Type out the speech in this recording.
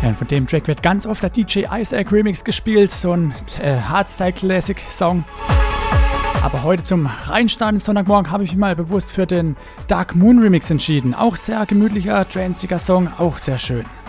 Ja, und von dem Track wird ganz oft der DJ Isaac Remix gespielt, so ein Hardstyle-Classic-Song. Aber heute zum Reinstarten Sonntagmorgen habe ich mich mal bewusst für den Dark Moon Remix entschieden. Auch sehr gemütlicher, tranziger Song, auch sehr schön.